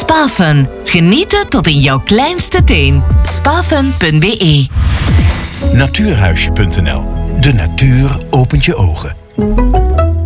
Spafun. Genieten tot in jouw kleinste teen. Spafun.be. Natuurhuisje.nl. De natuur opent je ogen.